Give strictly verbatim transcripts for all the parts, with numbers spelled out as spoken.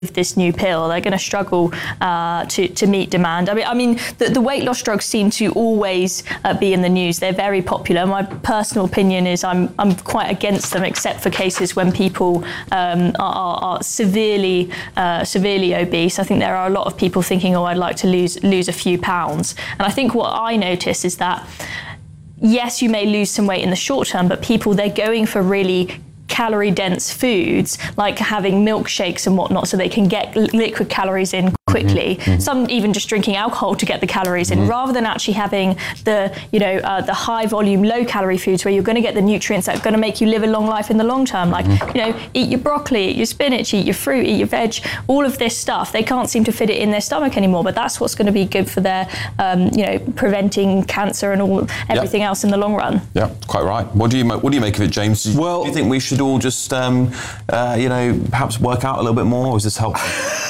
this new pill. They're going to struggle uh, to, to meet demand. I mean, I mean the, the weight loss drugs seem to always uh, be in the news. They're very popular. My personal opinion is I'm I'm quite against them, except for cases when people um, are, are severely uh, severely obese. I think there are a lot of people thinking, oh, I'd like to lose lose a few pounds. And I think what I notice is that, yes, you may lose some weight in the short term, but people, they're going for really calorie dense foods, like having milkshakes and whatnot, so they can get liquid calories in quickly. Mm-hmm. Some even just drinking alcohol to get the calories in, mm-hmm. rather than actually having the, you know, uh, the high volume, low calorie foods where you're going to get the nutrients that are going to make you live a long life in the long term. Like, mm-hmm. you know, eat your broccoli, eat your spinach, eat your fruit, eat your veg, all of this stuff. They can't seem to fit it in their stomach anymore, but that's what's going to be good for their, um, you know, preventing cancer and all everything yep. else in the long run. Yeah, quite right. What do you what do you make of it, James? Well, do you think we should all just, um, uh, you know, perhaps work out a little bit more, or is this helpful?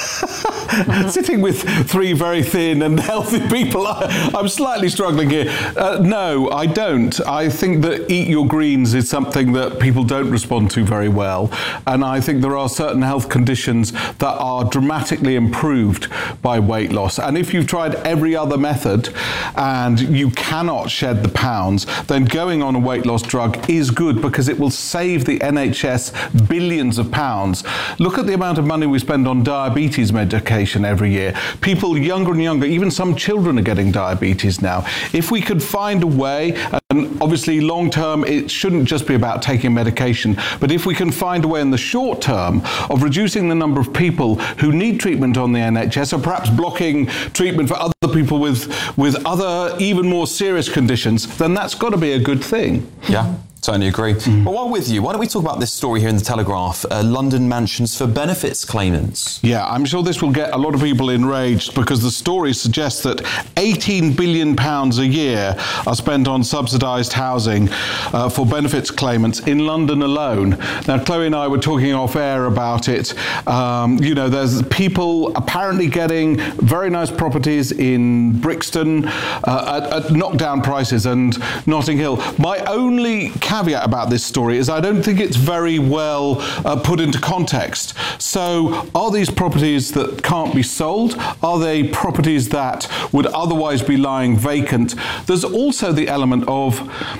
Sitting with three very thin and healthy people, I'm slightly struggling here. Uh, no, I don't. I think that eat your greens is something that people don't respond to very well. And I think there are certain health conditions that are dramatically improved by weight loss. And if you've tried every other method and you cannot shed the pounds, then going on a weight loss drug is good, because it will save the N H S billions of pounds. Look at the amount of money we spend on diabetes medication every year. People younger and younger, even some children are getting diabetes now. If we could find a way, and obviously long term it shouldn't just be about taking medication, but if we can find a way in the short term of reducing the number of people who need treatment on the N H S, or perhaps blocking treatment for other people with, with other even more serious conditions, then that's got to be a good thing. Yeah. Totally agree. Mm. But while with you, why don't we talk about this story here in the Telegraph, uh, London mansions for benefits claimants? Yeah, I'm sure this will get a lot of people enraged, because the story suggests that eighteen billion pounds a year are spent on subsidised housing uh, for benefits claimants in London alone. Now, Chloe and I were talking off air about it. Um, you know, there's people apparently getting very nice properties in Brixton uh, at, at knockdown prices, and Notting Hill. My only caveat about this story is I don't think it's very well uh, put into context. So are these properties that can't be sold? Are they properties that would otherwise be lying vacant? There's also the element of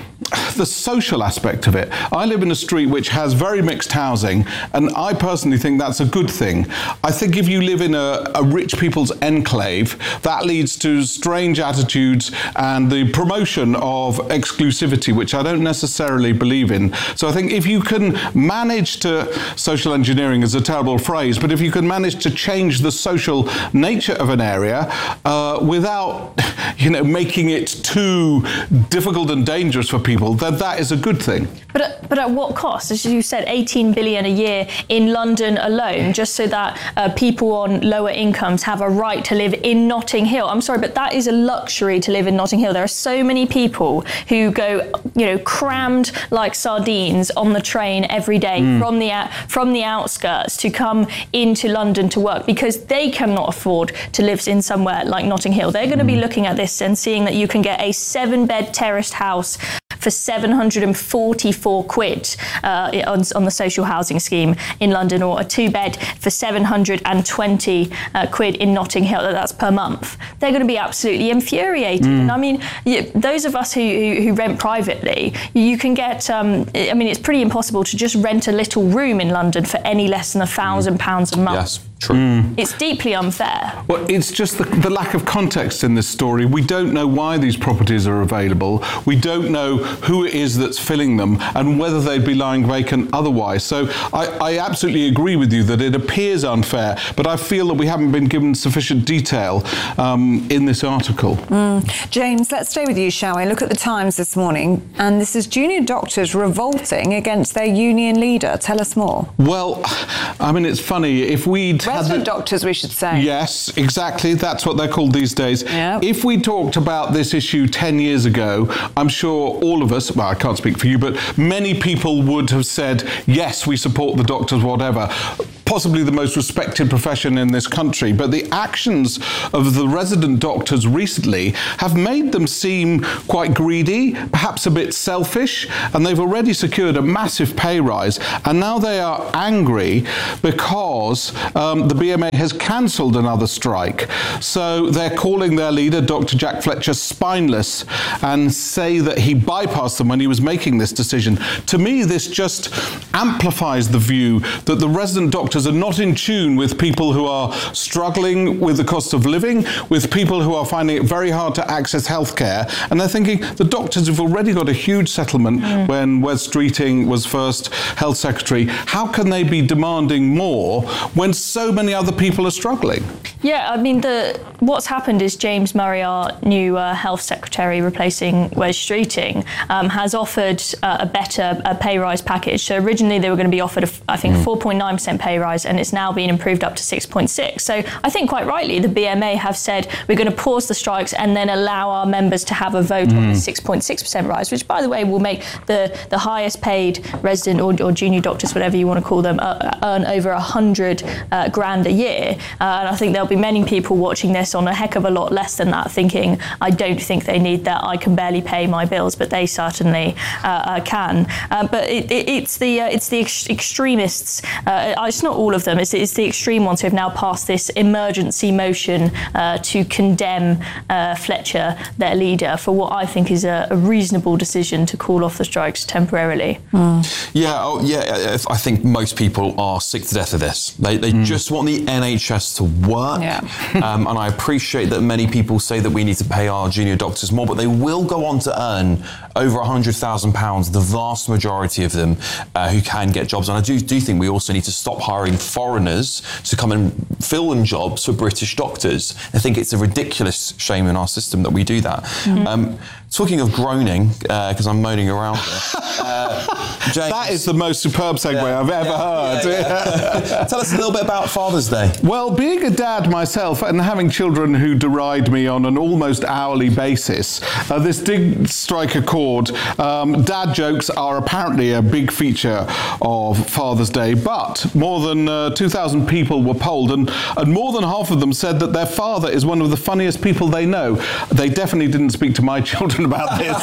the social aspect of it. I live in a street which has very mixed housing, and I personally think that's a good thing. I think if you live in a, a rich people's enclave, that leads to strange attitudes and the promotion of exclusivity, which I don't necessarily believe in. So I think if you can manage to, social engineering is a terrible phrase, but if you can manage to change the social nature of an area uh, without, you know, making it too difficult and dangerous for people, then that is a good thing. But at, but at what cost? As you said, eighteen billion a year in London alone, just so that uh, people on lower incomes have a right to live in Notting Hill. I'm sorry, but that is a luxury to live in Notting Hill. There are so many people who go, you know, crammed like sardines on the train every day mm. from the from the outskirts to come into London to work, because they cannot afford to live in somewhere like Notting Hill. They're going to mm. be looking at this and seeing that you can get a seven-bed terraced house for seven hundred forty-four quid uh, on, on the social housing scheme in London, or a two-bed for seven hundred twenty uh, quid in Notting Hill. That's per month. They're going to be absolutely infuriated. Mm. And I mean, you, those of us who, who, who rent privately, you can get, um, I mean, it's pretty impossible to just rent a little room in London for any less than a thousand pounds a month. Yes. True. Mm. It's deeply unfair. Well, it's just the, the lack of context in this story. We don't know why these properties are available. We don't know who it is that's filling them and whether they'd be lying vacant otherwise. So I, I absolutely agree with you that it appears unfair, but I feel that we haven't been given sufficient detail um, in this article. Mm. James, let's stay with you, shall we? Look at the Times this morning, and this is junior doctors revolting against their union leader. Tell us more. Well, I mean, it's funny. If we'd Resident doctors, we should say. Yes, exactly. That's what they're called these days. Yep. If we talked about this issue ten years ago, I'm sure all of us, well, I can't speak for you, but many people would have said, yes, we support the doctors, whatever. possibly the most respected profession in this country, but the actions of the resident doctors recently have made them seem quite greedy, perhaps a bit selfish, and they've already secured a massive pay rise, and now they are angry because um, the B M A has cancelled another strike. So they're calling their leader, Doctor Jack Fletcher, spineless, and say that he bypassed them when he was making this decision. To me, this just amplifies the view that the resident doctors are not in tune with people who are struggling with the cost of living, with people who are finding it very hard to access healthcare, and they're thinking the doctors have already got a huge settlement mm. when Wes Streeting was first health secretary. How can they be demanding more when so many other people are struggling? Yeah, I mean, the what's happened is James Murray, our new uh, health secretary replacing Wes Streeting, um, has offered uh, a better uh, pay rise package. So originally they were going to be offered, a, I think, mm. four point nine percent pay rise, and it's now been improved up to six point six. So I think quite rightly the B M A have said we're going to pause the strikes and then allow our members to have a vote mm. on the six point six percent rise, which, by the way, will make the, the highest paid resident or, or junior doctors, whatever you want to call them, uh, earn over a hundred uh, grand a year. Uh, and I think there'll be many people watching this on a heck of a lot less than that, thinking, I don't think they need that, I can barely pay my bills, but they certainly uh, uh, can. Uh, but it, it, it's the uh, it's the ex- extremists, uh, it's not all of them, it's, it's the extreme ones who have now passed this emergency motion uh, to condemn uh, Fletcher, their leader, for what I think is a, a reasonable decision to call off the strikes temporarily. Mm. Yeah, oh, yeah. I think most people are sick to death of this. They, they mm. just want the N H S to work. Yeah. um, and I appreciate that many people say that we need to pay our junior doctors more, but they will go on to earn over one hundred thousand pounds, the vast majority of them uh, who can get jobs. And I do, do think we also need to stop hiring foreigners to come and fill in jobs for British doctors. I think it's a ridiculous shame in our system that we do that. Mm-hmm. Um, talking of groaning, because uh, I'm moaning around here, uh, James, that is the most superb segue yeah, I've ever yeah, heard. Yeah, yeah. Tell us a little bit about Father's Day. Well, being a dad myself and having children who deride me on an almost hourly basis, uh, this did strike a chord. Um, dad jokes are apparently a big feature of Father's Day, but more than uh, two thousand people were polled, and, and more than half of them said that their father is one of the funniest people they know. They definitely didn't speak to my children about this.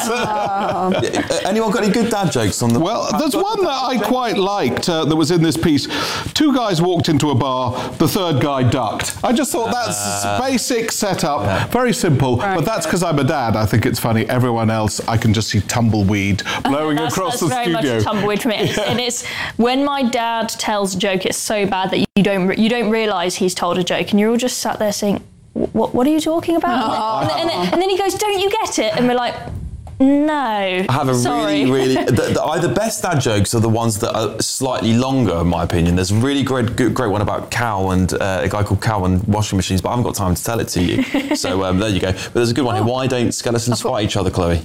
uh, anyone got any good dad jokes on the... Well, there's one that I quite liked uh, that was in this piece. Two guys walked into a bar, the third guy ducked. I just thought that's uh, basic setup, yeah. very simple, right. but that's because I'm a dad. I think it's funny. Everyone else, I can just see tumbleweed blowing that's, across that's the very studio. Much a tumbleweed for me. Yeah. And it's when my dad tells a joke, it's so bad that you don't you don't realise he's told a joke, and you're all just sat there saying, "What what are you talking about?" Oh. And, then, and, then, and then he goes, "Don't you get it?" And we're like, no. I have a Sorry. really, really... the, the, the best dad jokes are the ones that are slightly longer, in my opinion. There's a really great good, great one about Cow and uh, a guy called Cow and washing machines, but I haven't got time to tell it to you. So um, there you go. But there's a good one here. Why don't skeletons fight each other, Chloe?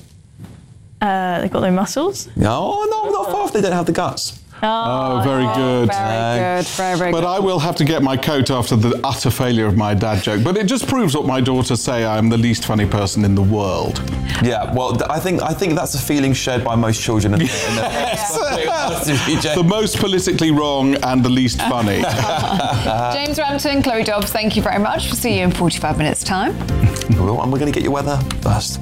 Uh, they've got no muscles? No, no, not far off. They don't have the guts. Oh, oh very good. Very uh, good, very, very but good. But I will have to get my coat after the utter failure of my dad joke. But it just proves what my daughters say, I am the least funny person in the world. Yeah, well, I think I think that's a feeling shared by most children. In the, in the, yes. The most politically wrong and the least funny. James Rampton, Chloe Dobbs, thank you very much. We'll see you in forty-five minutes' time. Well, and we're going to get your weather first.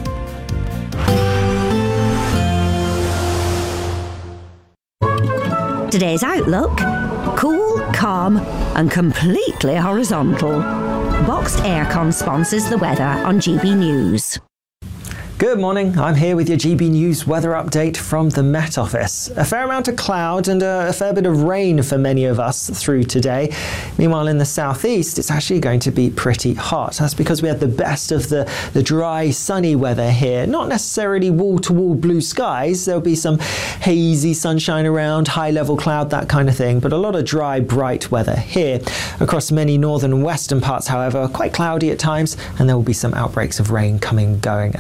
Today's outlook: cool, calm and completely horizontal. Boxed Aircon sponsors the weather on G B News. Good morning, I'm here with your G B News weather update from the Met Office. A fair amount of cloud and a, a fair bit of rain for many of us through today. Meanwhile, in the southeast, it's actually going to be pretty hot. That's because we had the best of the, the dry, sunny weather here. Not necessarily wall-to-wall blue skies. There'll be some hazy sunshine around, high-level cloud, that kind of thing, but a lot of dry, bright weather here. Across many northern and western parts, however, quite cloudy at times, and there will be some outbreaks of rain coming and going as well.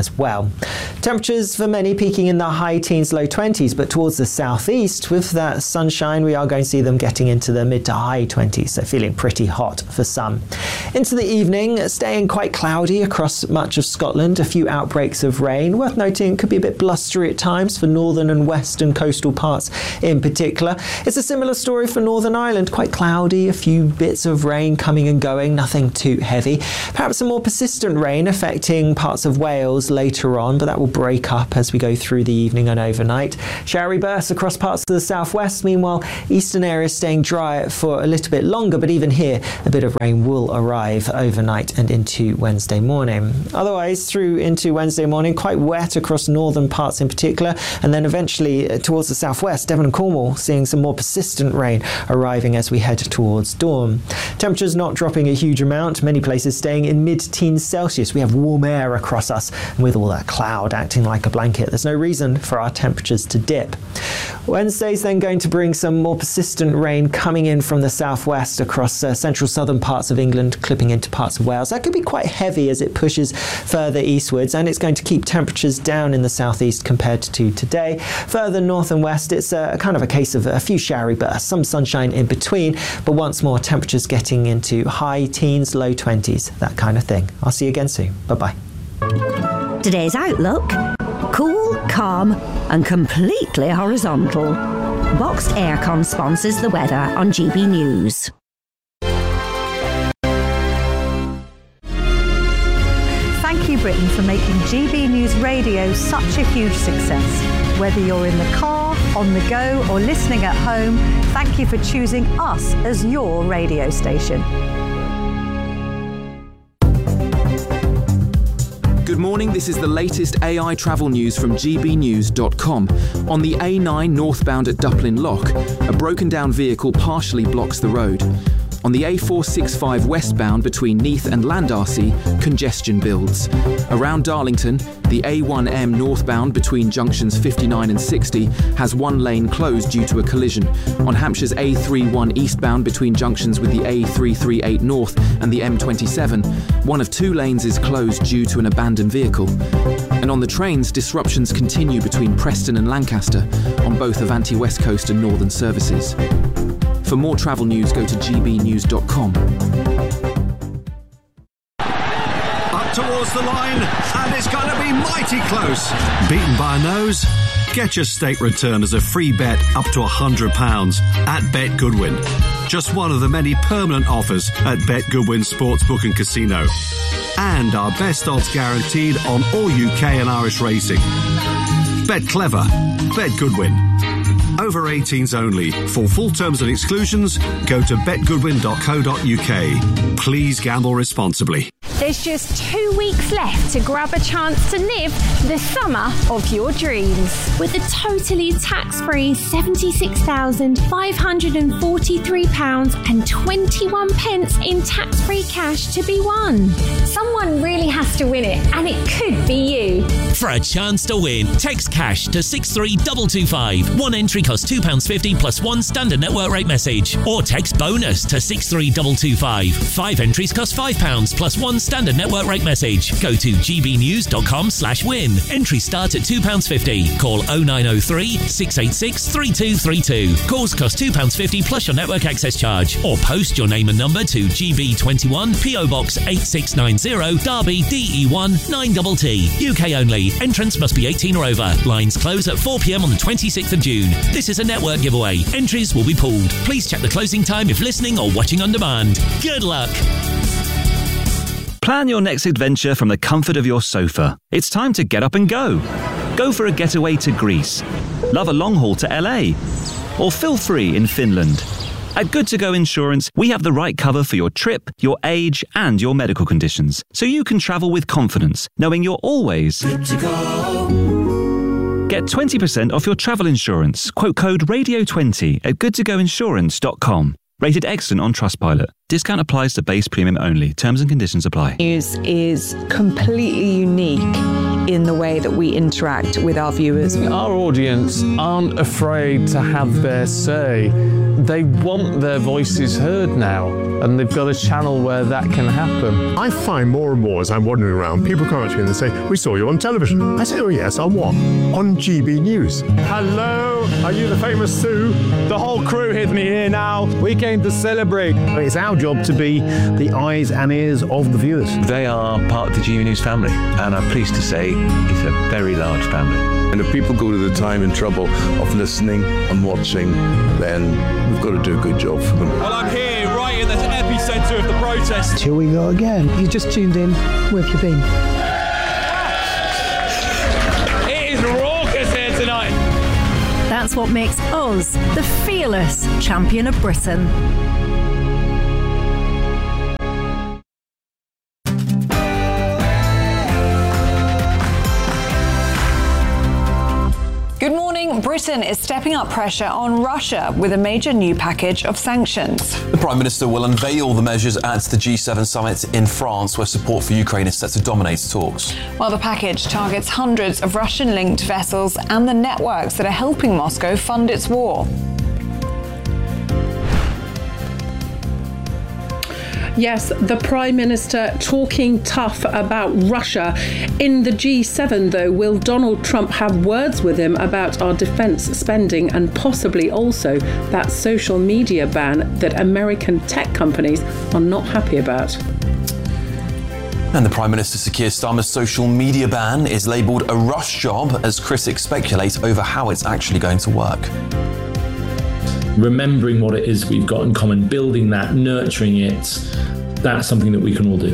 sun. Temperatures for many peaking in the high teens, low twenties, but towards the southeast, with that sunshine, we are going to see them getting into the mid to high twenties, so feeling pretty hot for some. Into the evening, staying quite cloudy across much of Scotland, a few outbreaks of rain. Worth noting, it could be a bit blustery at times for northern and western coastal parts in particular. It's a similar story for Northern Ireland, quite cloudy, a few bits of rain coming and going, nothing too heavy. Perhaps some more persistent rain affecting parts of Wales later on, but that will break up as we go through the evening and overnight. Showery bursts across parts of the southwest. Meanwhile, eastern areas staying dry for a little bit longer, but even here, a bit of rain will arrive overnight and into Wednesday morning. Otherwise, through into Wednesday morning, quite wet across northern parts in particular, and then eventually towards the southwest, Devon and Cornwall seeing some more persistent rain arriving as we head towards dawn. Temperatures not dropping a huge amount, many places staying in mid-teens Celsius. We have warm air across us, and with all that cloud acting like a blanket, there's no reason for our temperatures to dip. Wednesday's then going to bring some more persistent rain coming in from the southwest across uh, central southern parts of England, clipping into parts of Wales. That could be quite heavy as it pushes further eastwards, and it's going to keep temperatures down in the southeast compared to today. Further north and west, it's a, kind of a case of a few showery bursts, some sunshine in between, but once more temperatures getting into high teens, low twenties, that kind of thing. I'll see you again soon. Bye-bye. Today's outlook: cool, calm and completely horizontal. Boxed Aircon sponsors the weather on G B News. Thank you, Britain, for making G B News Radio such a huge success. Whether you're in the car, on the go or listening at home, thank you for choosing us as your radio station. Good morning, this is the latest A I travel news from G B news dot com. On the A nine northbound at Duplin Lock, a broken down vehicle partially blocks the road. On the A four sixty-five westbound between Neath and Landarcy, congestion builds. Around Darlington, the A one M northbound between junctions fifty-nine and sixty has one lane closed due to a collision. On Hampshire's A thirty-one eastbound between junctions with the A three thirty-eight north and the M twenty-seven, one of two lanes is closed due to an abandoned vehicle. And on the trains, disruptions continue between Preston and Lancaster on both Avanti West Coast and Northern services. For more travel news, go to G B news dot com. Up towards the line, and it's going to be mighty close. Beaten by a nose? Get your stake return as a free bet up to one hundred pounds at Bet Goodwin. Just one of the many permanent offers at Bet Goodwin Sportsbook and Casino. And our best odds guaranteed on all U K and Irish racing. Bet clever. Bet Goodwin. Over eighteens only. For full terms and exclusions, go to bet goodwin dot co dot U K. Please gamble responsibly. There's just two weeks left to grab a chance to live the summer of your dreams. With a totally tax-free seventy-six thousand five hundred forty-three pounds and twenty-one pence in tax-free cash to be won. Someone really has to win it, and it could be you. For a chance to win, text cash to six three two two five. One entry costs two pounds fifty plus one standard network rate message. Or text bonus to six three two two five. Five entries cost five pounds plus one standard network rate message. Go to g b news dot com slash win. Entries start at two pounds fifty. Call oh nine oh three, six eight six, three two three two. Calls cost two pounds fifty plus your network access charge. Or post your name and number to G B twenty-one, P O Box eight six nine zero, Derby, D E one nine T T. U K only. Entrants must be eighteen or over. Lines close at four p m on the twenty-sixth of June. This is a network giveaway. Entries will be pooled. Please check the closing time if listening or watching on demand. Good luck. Plan your next adventure from the comfort of your sofa. It's time to get up and go. Go for a getaway to Greece. Love a long haul to L A. Or feel free in Finland. At Good To Go Insurance, we have the right cover for your trip, your age, and your medical conditions, so you can travel with confidence, knowing you're always good to go. Get twenty percent off your travel insurance. Quote code radio twenty at good to go insurance dot com. Rated excellent on Trustpilot. Discount applies to base premium only. Terms and conditions apply. News is completely unique in the way that we interact with our viewers. Our audience aren't afraid to have their say. they want their voices heard now, and they've got a channel where that can happen. I find more and more as I'm wandering around, people come up to me and they say, "We saw you on television." I say, "Oh yes, on what?" "On G B News." Hello, are you the famous Sue? The whole crew hid me here now. We came to celebrate. It's our job to be the eyes and ears of the viewers. They are part of the G B News family, and I'm pleased to say it's a very large family. And if people go to the time and trouble of listening and watching, then we've got to do a good job for them. Well, I'm here right in the epicentre of the protest. Here we go again. You just tuned in. Where have you been? It is raucous here tonight. That's what makes us the fearless champion of Britain. Good morning. Britain is stepping up pressure on Russia with a major new package of sanctions. The Prime Minister will unveil the measures at the G seven summit in France, where support for Ukraine is set to dominate talks. Well, the package targets hundreds of Russian-linked vessels and the networks that are helping Moscow fund its war. Yes, the Prime Minister talking tough about Russia. In the G seven, though, will Donald Trump have words with him about our defence spending and possibly also that social media ban that American tech companies are not happy about? And the Prime Minister Sir Keir Starmer's social media ban is labelled a rush job as critics speculate over how it's actually going to work. Remembering what it is we've got in common, building that, nurturing it, that's something that we can all do.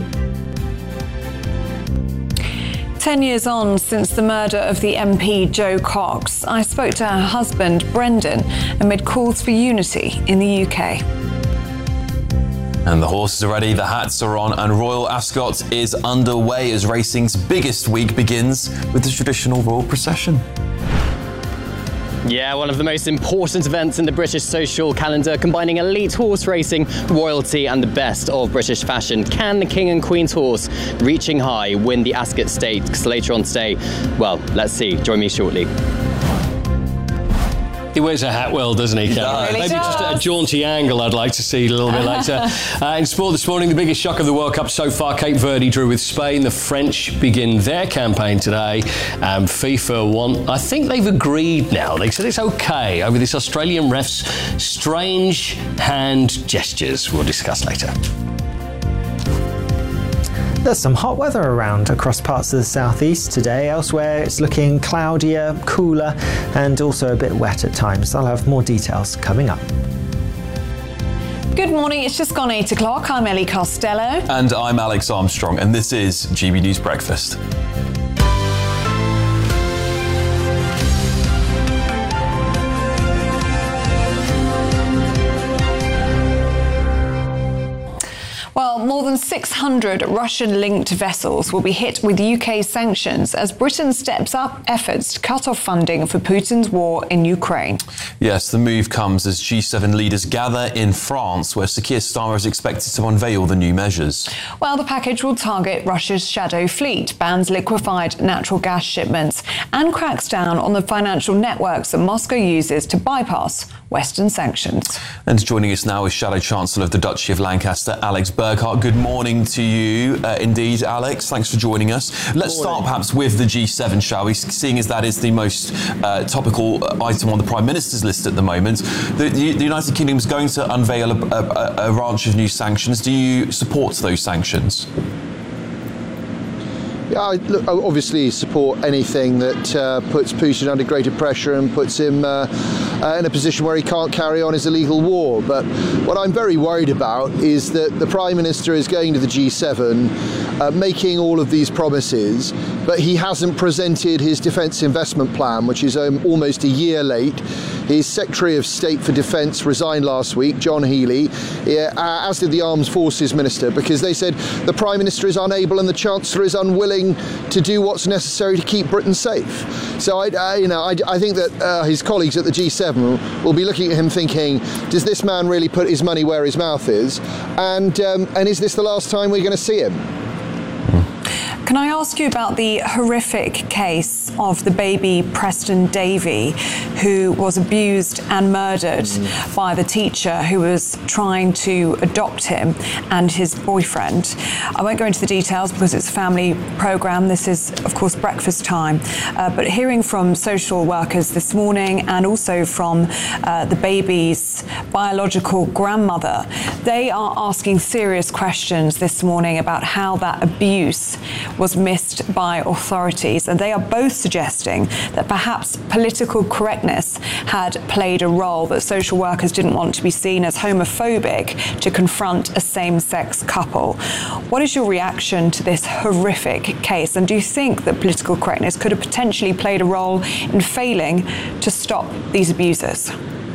Ten years on since the murder of the M P Jo Cox, I spoke to her husband Brendan amid calls for unity in the U K. And the horses are ready, the hats are on, and Royal Ascot is underway as racing's biggest week begins with the traditional royal procession. Yeah, one of the most important events in the British social calendar, combining elite horse racing, royalty and the best of British fashion. Can the King and Queen's horse, reaching high, win the Ascot Stakes later on today? Well, let's see. Join me shortly. He wears a hat well, doesn't he, Karen? Really Maybe does. just a jaunty angle I'd like to see a little bit later. uh, in sport this morning, the biggest shock of the World Cup so far, Cape Verde drew with Spain. The French begin their campaign today. Um, FIFA want, I think they've agreed now. They said it's okay over this Australian ref's strange hand gestures. We'll discuss later. There's some hot weather around across parts of the southeast today. Elsewhere, it's looking cloudier, cooler, and also a bit wet at times. I'll have more details coming up. Good morning. It's just gone eight o'clock. I'm Ellie Costello. And I'm Alex Armstrong, and this is G B News Breakfast. Well, more than six hundred Russian-linked vessels will be hit with U K sanctions as Britain steps up efforts to cut off funding for Putin's war in Ukraine. Yes, the move comes as G seven leaders gather in France, where Sir Keir Starmer is expected to unveil the new measures. Well, the package will target Russia's shadow fleet, bans liquefied natural gas shipments, and cracks down on the financial networks that Moscow uses to bypass Western sanctions. And joining us now is Shadow Chancellor of the Duchy of Lancaster, Alex Burghardt. Good morning to you, uh, indeed, Alex. Thanks for joining us. Let's start perhaps with the G seven, shall we? Seeing as that is the most uh, topical item on the Prime Minister's list at the moment. The, the, the United Kingdom is going to unveil a, a, a range of new sanctions. Do you support those sanctions? Yeah, I look, I obviously support anything that uh, puts Putin under greater pressure and puts him uh, uh, in a position where he can't carry on his illegal war. But what I'm very worried about is that the Prime Minister is going to the G seven, uh, making all of these promises, but he hasn't presented his defence investment plan, which is um, almost a year late. His Secretary of State for Defence resigned last week, John Healey, yeah, uh, as did the Armed Forces Minister, because they said the Prime Minister is unable and the Chancellor is unwilling to do what's necessary to keep Britain safe. So I, I you know, I, I think that uh, his colleagues at the G seven will be looking at him thinking, does this man really put his money where his mouth is? And um, and is this the last time we're going to see him? Can I ask you about the horrific case of the baby Preston Davey, who was abused and murdered mm. by the teacher who was trying to adopt him and his boyfriend? I won't go into the details because it's a family programme. This is, of course, breakfast time. Uh, but hearing from social workers this morning and also from uh, the baby's biological grandmother, they are asking serious questions this morning about how that abuse was missed by authorities. And they are both suggesting that perhaps political correctness had played a role, that social workers didn't want to be seen as homophobic to confront a same-sex couple. What is your reaction to this horrific case? And do you think that political correctness could have potentially played a role in failing to stop these abusers?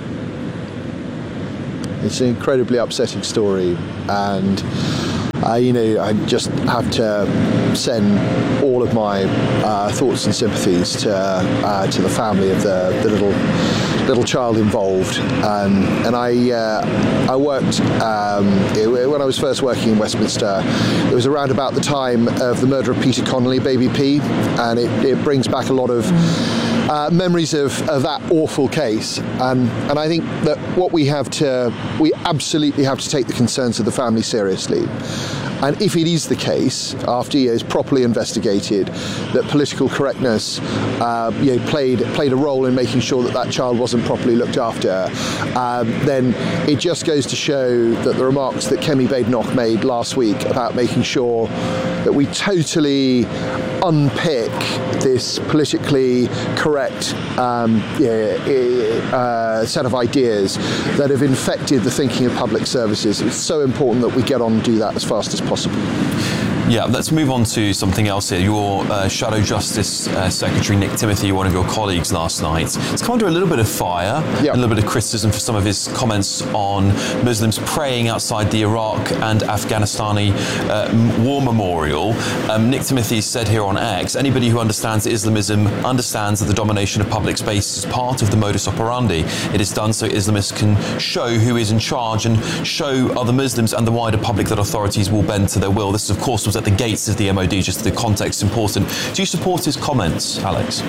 It's an incredibly upsetting story, and uh, you know, I just have to send all of my uh, thoughts and sympathies to uh, to the family of the, the little little child involved. Um, and I uh, I worked um, it, when I was first working in Westminster. It was around about the time of the murder of Peter Connolly, Baby P, and it, it brings back a lot of Uh, memories of, of that awful case, and and I think that what we have to, we absolutely have to take the concerns of the family seriously. And if it is the case, after years properly investigated, that political correctness uh, you know, played played a role in making sure that that child wasn't properly looked after, um, then it just goes to show that the remarks that Kemi Badenoch made last week about making sure that we totally unpick this politically correct um, yeah, uh, set of ideas that have infected the thinking of public services. It's so important that we get on and do that as fast as possible. Yeah, let's move on to something else here. Your uh, Shadow Justice uh, Secretary, Nick Timothy, one of your colleagues last night, has come under a little bit of fire, yep. a little bit of criticism for some of his comments on Muslims praying outside the Iraq and Afghanistani uh, war memorial. Um, Nick Timothy said here on X, anybody who understands Islamism understands that the domination of public space is part of the modus operandi. It is done so Islamists can show who is in charge and show other Muslims and the wider public that authorities will bend to their will. This, of course, was at the gates of the M O D, just the context is important. Do you support his comments, Alex?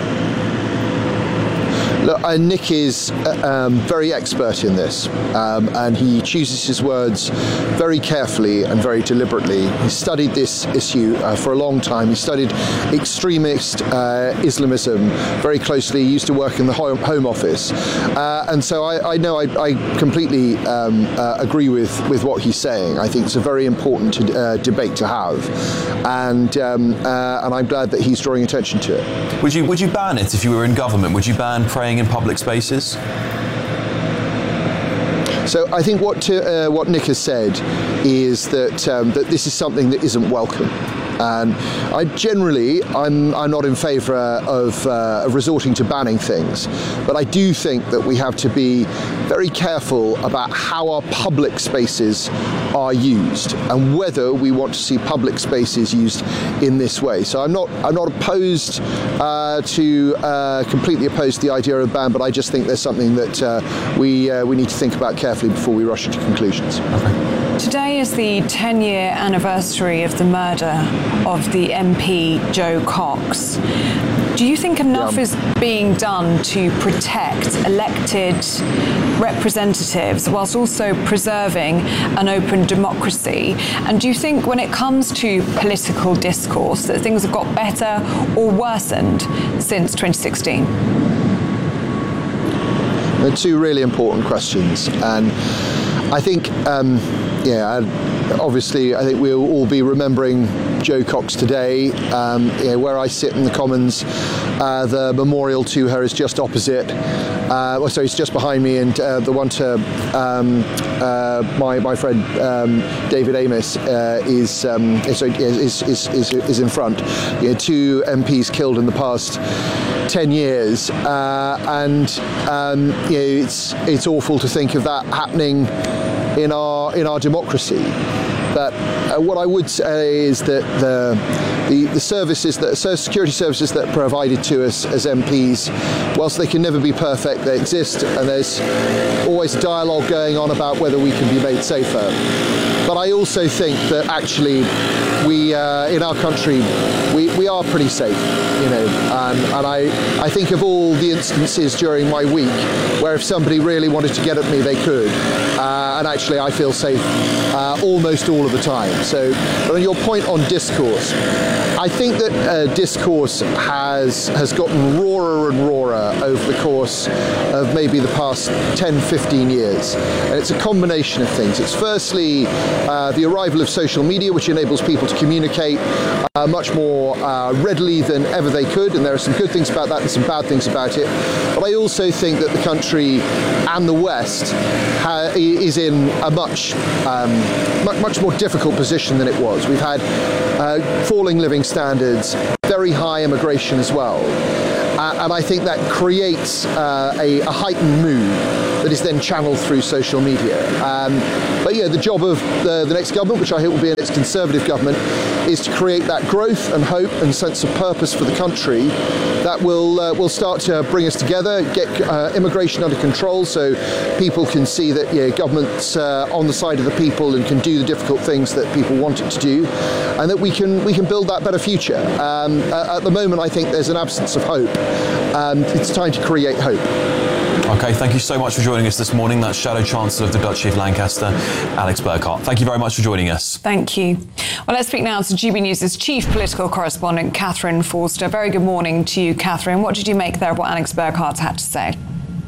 Look, uh, Nick is uh, um, very expert in this, um, and he chooses his words very carefully and very deliberately. He studied this issue uh, for a long time. He studied extremist uh, Islamism very closely. He used to work in the Home, home Office, uh, and so I, I know I, I completely um, uh, agree with, with what he's saying. I think it's a very important to, uh, debate to have, and um, uh, and I'm glad that he's drawing attention to it. Would you would you ban it if you were in government? Would you ban praying in public spaces? So I think what to, uh, what Nick has said is that um, that this is something that isn't welcome. And I generally, I'm, I'm not in favour of, uh, of resorting to banning things, but I do think that we have to be very careful about how our public spaces are used and whether we want to see public spaces used in this way. So I'm not, I'm not opposed uh, to uh, completely opposed to the idea of a ban, but I just think there's something that uh, we uh, we need to think about carefully before we rush into conclusions. Okay. Today is the ten-year anniversary of the murder of the M P Jo Cox. Do you think enough yeah. is being done to protect elected representatives whilst also preserving an open democracy? And do you think when it comes to political discourse that things have got better or worsened since twenty sixteen? They're two really important questions, and I think um, yeah, obviously, I think we'll all be remembering Jo Cox today. Um, you know, where I sit in the Commons, uh, the memorial to her is just opposite. Uh, well, sorry, it's just behind me, and uh, the one to um, uh, my my friend um, David Amess uh, is, um, is, is is is is in front. You know, two M Ps killed in the past ten years, uh, and um, you know, it's it's awful to think of that happening in our in our democracy. But uh, what I would say is that the the, the services that so security services that are provided to us as M Ps, whilst they can never be perfect, they exist, and there's always a dialogue going on about whether we can be made safer. But I also think that actually we, uh, in our country, we, we are pretty safe, you know, um, and I, I think of all the instances during my week where if somebody really wanted to get at me, they could. Uh, and actually I feel safe uh, almost all of the time. So, but on your point on discourse, I think that uh, discourse has, has gotten rawer and rawer over the course of maybe the past ten, fifteen years. And it's a combination of things. It's firstly uh, the arrival of social media, which enables people to communicate uh, much more uh, readily than ever they could, and there are some good things about that and some bad things about it. But I also think that the country and the West ha- is in a much, um, much, much more difficult position than it was. We've had uh, falling living standards, very high immigration as well. Uh, and I think that creates uh, a, a heightened mood that is then channeled through social media. Um, but yeah, the job of the, the next government, which I hope will be a next Conservative government, is to create that growth and hope and sense of purpose for the country that will uh, will start to bring us together, get uh, immigration under control, so people can see that yeah, government's uh, on the side of the people and can do the difficult things that people want it to do, and that we can we can build that better future. Um, at the moment, I think there's an absence of hope. Um, it's time to create hope. Okay, thank you so much for joining us this morning. That's Shadow Chancellor of the Duchy of Lancaster, Alex Burkhardt. Thank you very much for joining us. Thank you. Well, let's speak now to G B News' chief political correspondent, Catherine Forster. Very good morning to you, Catherine. What did you make there of what Alex Burkhardt had to say?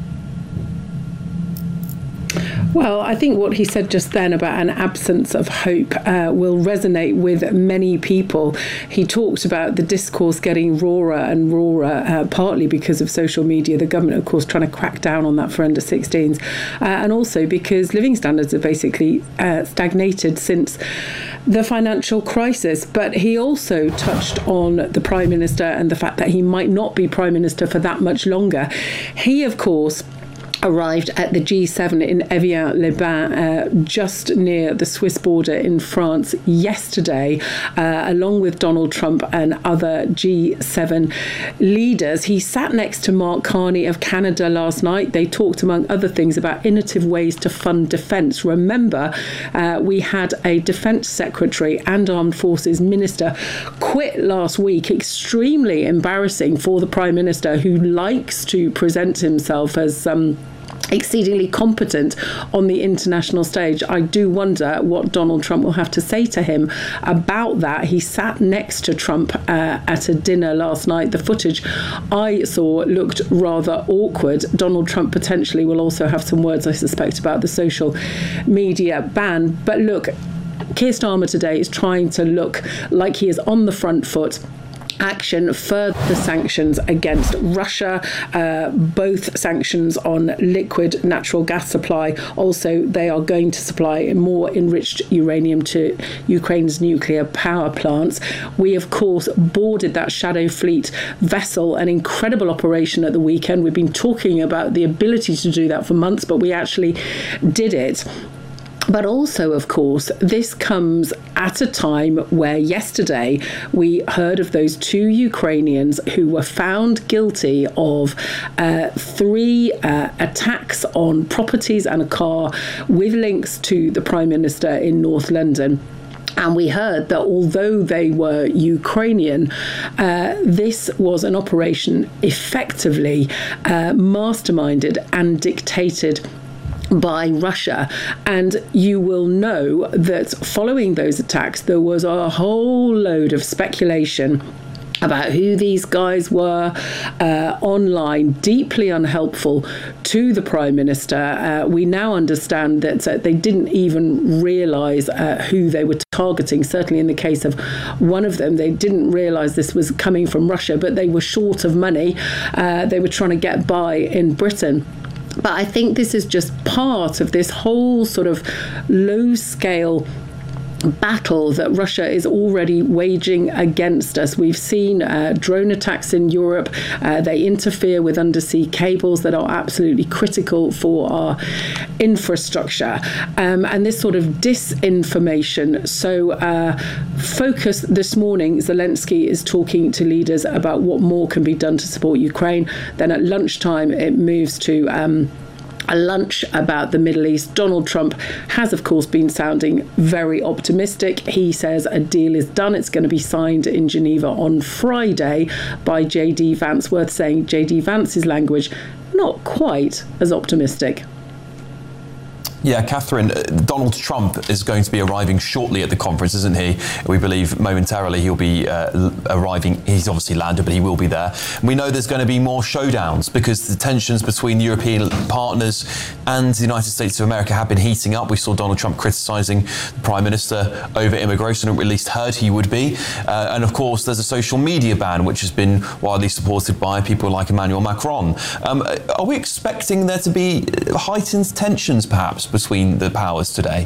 Well, I think what he said just then about an absence of hope uh, will resonate with many people. He talked about the discourse getting rawer and rawer, uh, partly because of social media, the government, of course, trying to crack down on that for under sixteens, uh, and also because living standards have basically uh, stagnated since the financial crisis. But he also touched on the Prime Minister and the fact that he might not be Prime Minister for that much longer. He, of course, arrived at the G seven in Evian-les-Bains, uh, just near the Swiss border in France yesterday, uh, along with Donald Trump and other G seven leaders. He sat next to Mark Carney of Canada last night. They talked, among other things, about innovative ways to fund defence. Remember, uh, we had a Defence Secretary and Armed Forces Minister quit last week. Extremely embarrassing for the Prime Minister, who likes to present himself as um, exceedingly competent on the international stage. I do wonder what Donald Trump will have to say to him about that. He sat next to Trump uh, at a dinner last night. The footage I saw looked rather awkward. Donald Trump potentially will also have some words, I suspect, about the social media ban. But look, Keir Starmer today is trying to look like he is on the front foot. Action, further sanctions against Russia, uh, both sanctions on liquid natural gas supply. Also, they are going to supply more enriched uranium to Ukraine's nuclear power plants. We, of course, boarded that Shadow Fleet vessel, an incredible operation at the weekend. We've been talking about the ability to do that for months, but we actually did it. But also, of course, this comes at a time where yesterday we heard of those two Ukrainians who were found guilty of uh, three uh, attacks on properties and a car with links to the Prime Minister in North London. And we heard that although they were Ukrainian, uh, this was an operation effectively uh, masterminded and dictated by Russia. And you will know that following those attacks, there was a whole load of speculation about who these guys were uh, online, deeply unhelpful to the Prime Minister. Uh, we now understand that uh, they didn't even realise uh, who they were targeting. Certainly in the case of one of them, they didn't realise this was coming from Russia, but they were short of money. Uh, they were trying to get by in Britain. But I think this is just part of this whole sort of low-scale battle that Russia is already waging against us. We've seen uh, drone attacks in Europe. Uh, they interfere with undersea cables that are absolutely critical for our infrastructure. Um, and this sort of disinformation. So uh, focus this morning, Zelensky is talking to leaders about what more can be done to support Ukraine. Then at lunchtime, it moves to um, a lunch about the Middle East. Donald Trump has, of course, been sounding very optimistic. He says a deal is done. It's going to be signed in Geneva on Friday by J D Vance. Worth saying, J D Vance's language, not quite as optimistic. Yeah, Catherine, Donald Trump is going to be arriving shortly at the conference, isn't he? We believe momentarily he'll be uh, arriving. He's obviously landed, but he will be there. And we know there's going to be more showdowns because the tensions between the European partners and the United States of America have been heating up. We saw Donald Trump criticising the Prime Minister over immigration, or at least heard he would be. Uh, and of course, there's a social media ban, which has been widely supported by people like Emmanuel Macron. Um, are we expecting there to be heightened tensions, perhaps, between the powers today?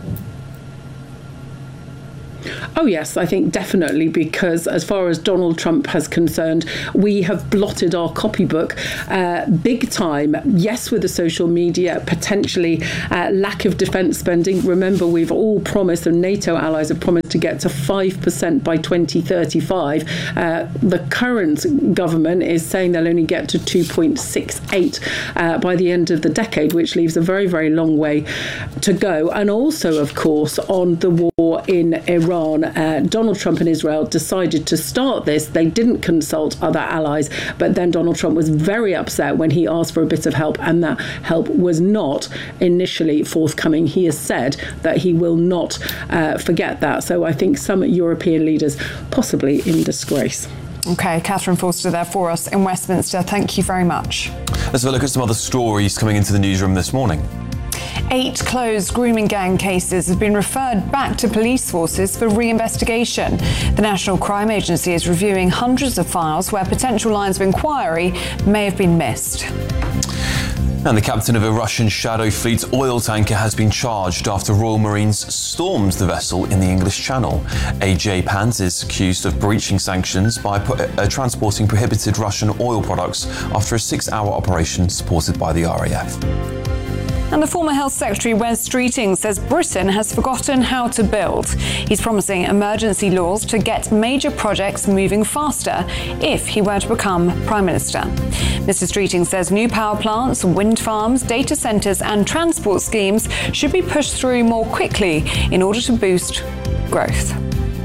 Oh, yes, I think definitely, because as far as Donald Trump has concerned, we have blotted our copybook uh, big time. Yes, with the social media, potentially uh, lack of defence spending. Remember, we've all promised, and NATO allies have promised to get to five percent by twenty thirty-five. Uh, the current government is saying they'll only get to two point six eight uh, by the end of the decade, which leaves a very, very long way to go. And also, of course, on the war in Iran, Uh, Donald Trump and Israel decided to start this. They didn't consult other allies, but then Donald Trump was very upset when he asked for a bit of help, and that help was not initially forthcoming. He has said that he will not uh, forget that. So I think some European leaders possibly in disgrace. OK, Catherine Forster there for us in Westminster. Thank you very much. Let's have a look at some other stories coming into the newsroom this morning. Eight closed grooming gang cases have been referred back to police forces for re-investigation. The National Crime Agency is reviewing hundreds of files where potential lines of inquiry may have been missed. And the captain of a Russian Shadow Fleet oil tanker has been charged after Royal Marines stormed the vessel in the English Channel. A J Pans is accused of breaching sanctions by uh, transporting prohibited Russian oil products after a six-hour operation supported by the R A F. And the former Health Secretary, Wes Streeting, says Britain has forgotten how to build. He's promising emergency laws to get major projects moving faster if he were to become Prime Minister. Mister Streeting says new power plants, wind farms, data centres and transport schemes should be pushed through more quickly in order to boost growth.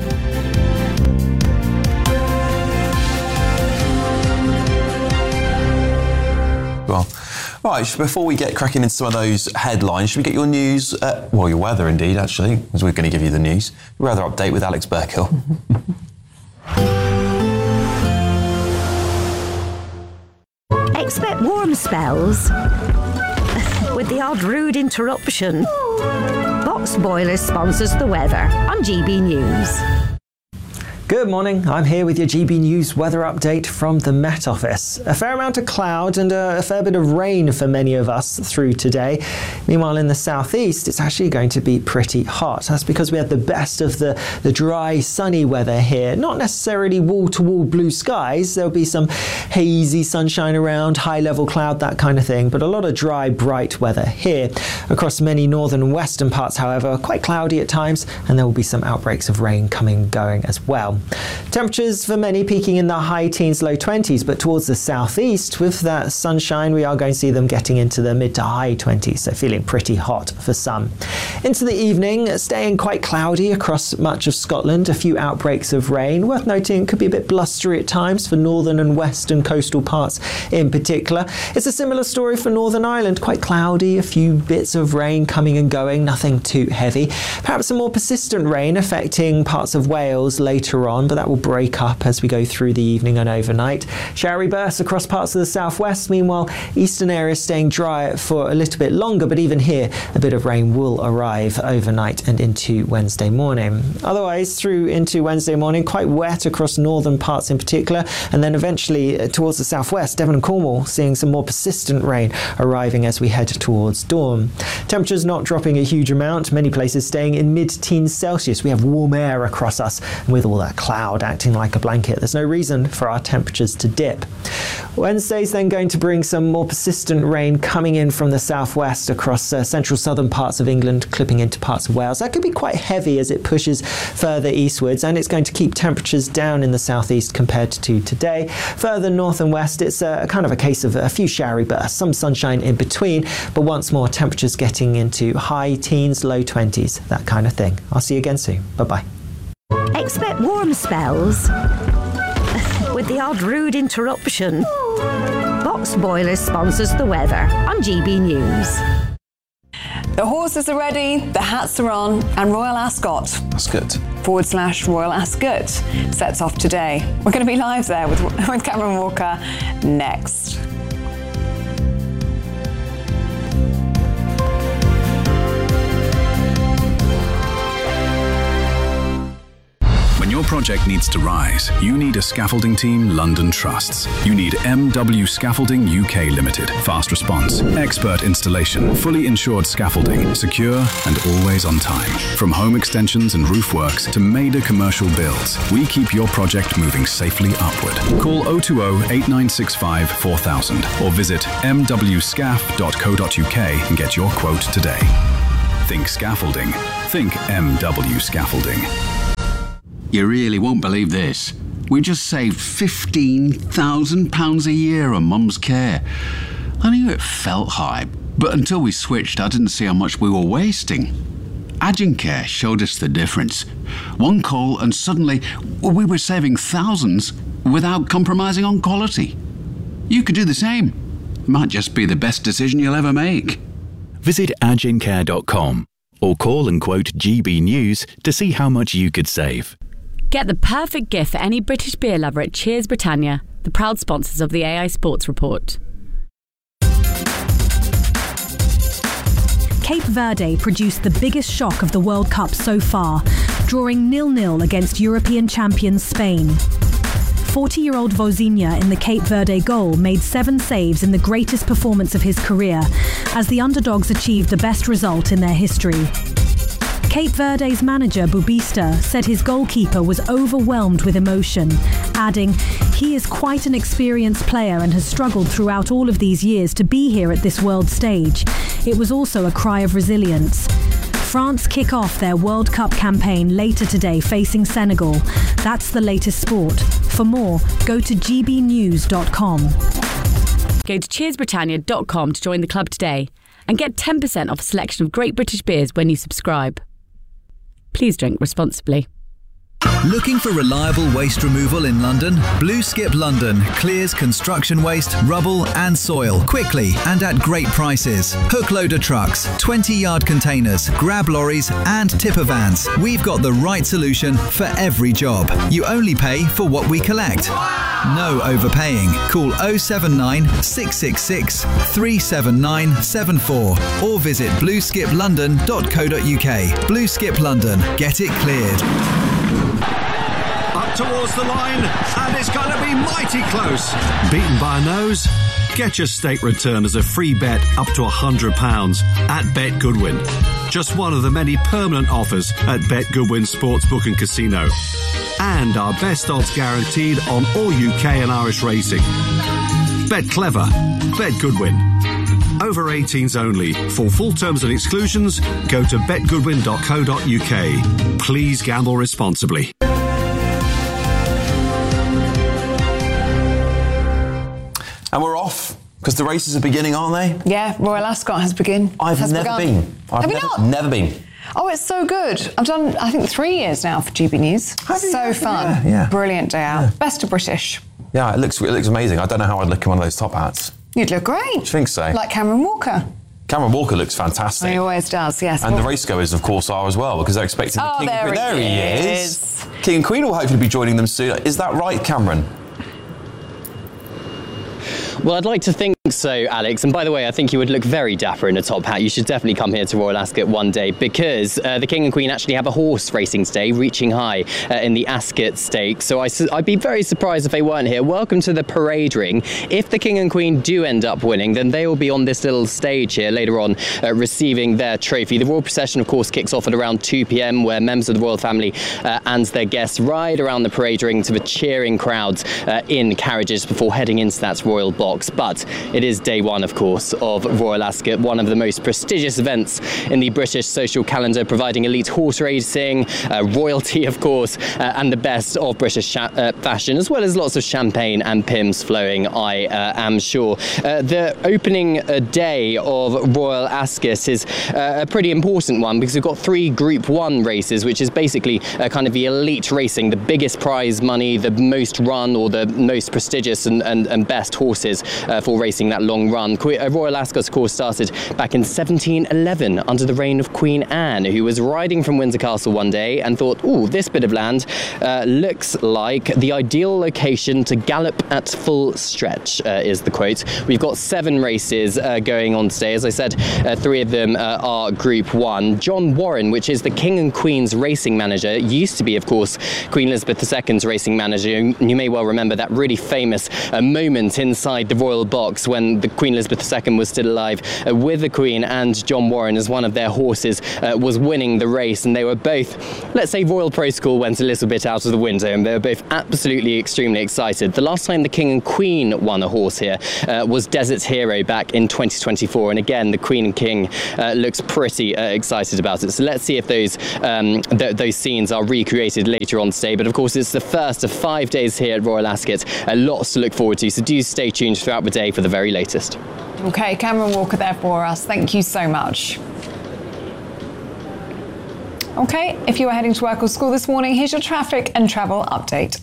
Well, right, before we get cracking into some of those headlines, should we get your news, uh, well, your weather indeed, actually, because we're going to give you the news. Weather update with Alex Burkill. Expect warm spells with the odd rude interruption. Box Boilers sponsors the weather on G B News. Good morning, I'm here with your G B News weather update from the Met Office. A fair amount of cloud and a, a fair bit of rain for many of us through today. Meanwhile, in the southeast, it's actually going to be pretty hot. That's because we had the best of the, the dry, sunny weather here. Not necessarily wall-to-wall blue skies. There'll be some hazy sunshine around, high-level cloud, that kind of thing, but a lot of dry, bright weather here. Across many northern and western parts, however, quite cloudy at times, and there will be some outbreaks of rain coming and going as well. Temperatures for many peaking in the high teens, low twenties, but towards the southeast, with that sunshine, we are going to see them getting into the mid to high twenties, so feeling pretty hot for some. Into the evening, staying quite cloudy across much of Scotland, a few outbreaks of rain. Worth noting, it could be a bit blustery at times for northern and western coastal parts in particular. It's a similar story for Northern Ireland, quite cloudy, a few bits of rain coming and going, nothing too heavy. Perhaps some more persistent rain affecting parts of Wales later on. on, but that will break up as we go through the evening and overnight. Showery bursts across parts of the southwest. Meanwhile, eastern areas staying dry for a little bit longer, but even here, a bit of rain will arrive overnight and into Wednesday morning. Otherwise, through into Wednesday morning, quite wet across northern parts in particular, and then eventually towards the southwest, Devon and Cornwall seeing some more persistent rain arriving as we head towards dawn. Temperatures not dropping a huge amount, many places staying in mid-teens Celsius. We have warm air across us, and with all that cloud acting like a blanket, there's no reason for our temperatures to dip. Wednesday's then going to bring some more persistent rain coming in from the southwest across uh, central southern parts of England, clipping into parts of Wales. That could be quite heavy as it pushes further eastwards, and it's going to keep temperatures down in the southeast compared to today. Further north and west, it's a, kind of a case of a few showery bursts, some sunshine in between, but once more temperatures getting into high teens, low twenties, that kind of thing. I'll see you again soon. Bye-bye. Expect warm spells with the odd rude interruption. Box Boilers sponsors the weather on G B News. The horses are ready, the hats are on, and Royal Ascot. That's good. Forward slash Royal Ascot sets off today. We're going to be live there with, with Cameron Walker next. When your project needs to rise, you need a scaffolding team London trusts. You need M W Scaffolding U K Limited. Fast response, expert installation, fully insured scaffolding, secure and always on time. From home extensions and roof works to major commercial builds, we keep your project moving safely upward. Call oh two oh, eight nine six five, four thousand or visit m w scaff dot co dot u k and get your quote today. Think scaffolding. Think M W Scaffolding. You really won't believe this. We just saved fifteen thousand pounds a year on Mum's care. I knew it felt high, but until we switched, I didn't see how much we were wasting. Agencare showed us the difference. One call and suddenly we were saving thousands without compromising on quality. You could do the same. It might just be the best decision you'll ever make. Visit agencare dot com or call and quote G B News to see how much you could save. Get the perfect gift for any British beer lover at Cheers Britannia, the proud sponsors of the A I Sports Report. Cape Verde produced the biggest shock of the World Cup so far, drawing nil nil against European champions Spain. forty-year-old Vozinha in the Cape Verde goal made seven saves in the greatest performance of his career, as the underdogs achieved the best result in their history. Cape Verde's manager, Bubista, said his goalkeeper was overwhelmed with emotion, adding, "He is quite an experienced player and has struggled throughout all of these years to be here at this world stage. It was also a cry of resilience." France kick off their World Cup campaign later today facing Senegal. That's the latest sport. For more, go to g b news dot com. Go to cheers britannia dot com to join the club today and get ten percent off a selection of great British beers when you subscribe. Please drink responsibly. Looking for reliable waste removal in London? Blue Skip London clears construction waste, rubble and soil quickly and at great prices. Hook loader trucks, twenty yard containers, grab lorries and tipper vans. We've got the right solution for every job. You only pay for what we collect. No overpaying. Call oh seven nine, six six six, three seven nine seven four or visit blue skip london dot co dot u k. Blue Skip London. Get it cleared. Up towards the line, and it's going to be mighty close. Beaten by a nose? Get your stake return as a free bet up to one hundred pounds at Bet Goodwin. Just one of the many permanent offers at Bet Goodwin Sportsbook and Casino. And our best odds guaranteed on all U K and Irish racing. Bet clever. Bet Goodwin. Over eighteens only. For full terms and exclusions, go to bet goodwin dot co dot u k. Please gamble responsibly. And we're off, because the races are beginning, aren't they? Yeah, Royal Ascot has begun. I've has never begun. been. I've Have never, you not? Never been. Oh, it's so good. I've done, I think, three years now for G B News. So fun. Yeah, yeah. Brilliant day out. Best of British. Yeah, it looks it looks amazing. I don't know how I'd look in one of those top hats. You'd look great. Do you think so? Like Cameron Walker. Cameron Walker looks fantastic. He always does, yes. And well, the racegoers, of course, are as well, because they're expecting the oh, king. there, There he he is. is. King and Queen will hopefully be joining them soon. Is that right, Cameron? Well, I'd like to think so, Alex. And by the way, I think you would look very dapper in a top hat. You should definitely come here to Royal Ascot one day, because uh, the King and Queen actually have a horse racing today, Reaching High, uh, in the Ascot Stakes. So I, I'd be very surprised if they weren't here. Welcome to the parade ring. If the King and Queen do end up winning, then they will be on this little stage here later on, uh, receiving their trophy. The royal procession, of course, kicks off at around two p m, where members of the royal family uh, and their guests ride around the parade ring to the cheering crowds uh, in carriages before heading into that royal box. But it is day one, of course, of Royal Ascot, one of the most prestigious events in the British social calendar, providing elite horse racing, uh, royalty, of course, uh, and the best of British uh, fashion, as well as lots of champagne and Pimm's flowing, I uh, am sure. Uh, the opening uh, day of Royal Ascot is uh, a pretty important one, because we've got three Group one races, which is basically uh, kind of the elite racing, the biggest prize money, the most run, or the most prestigious and, and, and best horses Uh, for racing that long run. Que uh, Royal Ascot, of course, started back in seventeen eleven under the reign of Queen Anne, who was riding from Windsor Castle one day and thought, "Ooh, this bit of land uh, looks like the ideal location to gallop at full stretch," uh, is the quote. We've got seven races uh, going on today. As I said, uh, three of them uh, are Group one. John Warren, which is the King and Queen's racing manager, used to be, of course, Queen Elizabeth the Second's racing manager. You may well remember that really famous uh, moment inside the royal box when the Queen Elizabeth the Second was still alive, uh, with the Queen and John Warren as one of their horses uh, was winning the race, and they were both, let's say, royal protocol went a little bit out of the window, and they were both absolutely extremely excited. The last time the King and Queen won a horse here uh, was Desert Hero back in twenty twenty-four, and again the Queen and King uh, looks pretty uh, excited about it. So let's see if those um, th those scenes are recreated later on today. But of course, it's the first of five days here at Royal Ascot. Uh, lots to look forward to, so do stay tuned throughout the day for the very latest. Okay, Cameron Walker there for us. Thank you so much. Okay, if you are heading to work or school this morning, here's your traffic and travel update.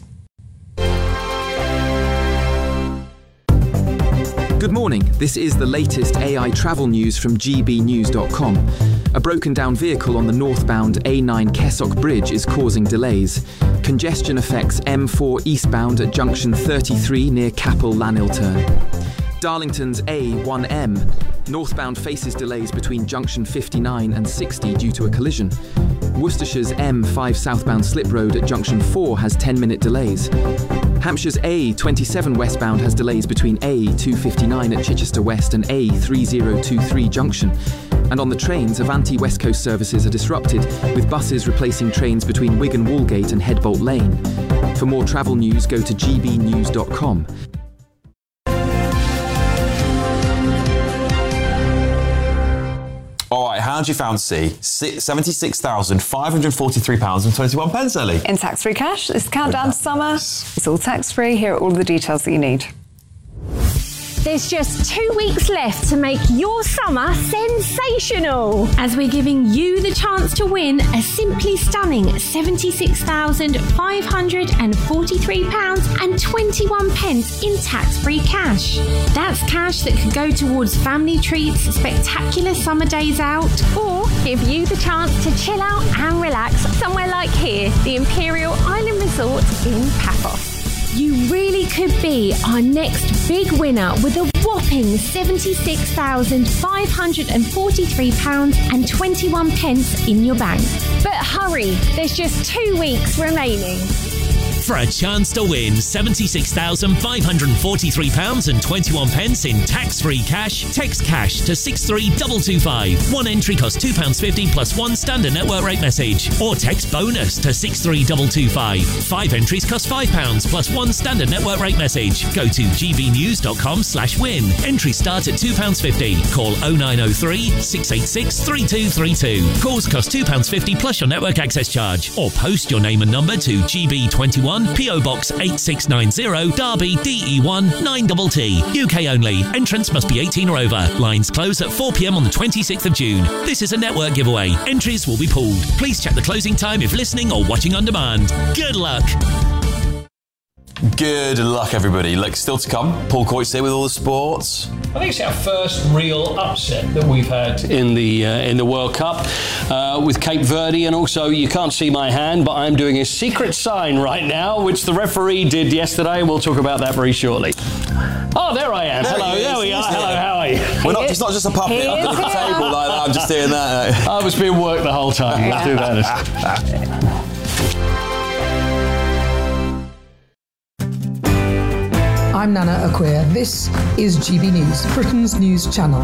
Good morning. This is the latest A I travel news from G B news dot com. A broken down vehicle on the northbound A nine Kessock Bridge is causing delays. Congestion affects M four eastbound at junction thirty-three near Capel Lanilturn. Darlington's A one M. Northbound faces delays between junction fifty-nine and sixty due to a collision. Worcestershire's M five southbound slip road at junction four has ten minute delays. Hampshire's A twenty-seven westbound has delays between A two fifty-nine at Chichester West and A three zero two three junction. And on the trains, Avanti West Coast services are disrupted, with buses replacing trains between Wigan Woolgate and Headbolt Lane. For more travel news, go to G B news dot com. All right, how do you fancy seventy-six thousand five hundred forty-three pounds and twenty-one pence, Ellie? In tax-free cash, it's countdown to summer. It's all tax-free. Here are all the details that you need. There's just two weeks left to make your summer sensational, as we're giving you the chance to win a simply stunning seventy-six thousand five hundred forty-three pounds and twenty-one pence in tax-free cash. That's cash that could go towards family treats, spectacular summer days out, or give you the chance to chill out and relax somewhere like here, the Imperial Island Resort in Paphos. You really could be our next big winner with a whopping seventy-six thousand five hundred forty-three pounds and twenty-one pence in your bank. But hurry, there's just two weeks remaining. For a chance to win seventy-six thousand five hundred forty-three pounds and twenty-one pence in tax-free cash, text cash to six three two two five. One entry costs two pounds fifty plus one standard network rate message. Or text bonus to six three two two five. Five entries cost five pounds plus one standard network rate message. Go to G B news dot com slash win. Entries start at two pounds fifty. Call oh nine oh three, six eight six, three two three two. Calls cost two pounds fifty plus your network access charge. Or post your name and number to G B twenty-one, P O Box eight six nine zero, Derby, D E one nine T T. U K only. Entrance must be eighteen or over. Lines close at four p m on the twenty-sixth of June. This is a network giveaway. Entries will be pooled. Please check the closing time if listening or watching on demand. Good luck. Good luck, everybody. Look, still to come. Paul Coyte's here with all the sports. I think it's our first real upset that we've had in the uh, in the World Cup uh, with Cape Verde, and also you can't see my hand, but I'm doing a secret sign right now, which the referee did yesterday. We'll talk about that very shortly. Oh, there I am. There Hello, he is. there we He's are. here. Hello, how are you? We're not. It's not just a puppet under the table like that. I'm just doing that. I was being worked the whole time. Let's do that. I'm Nana Acquia. This is G B News, Britain's news channel.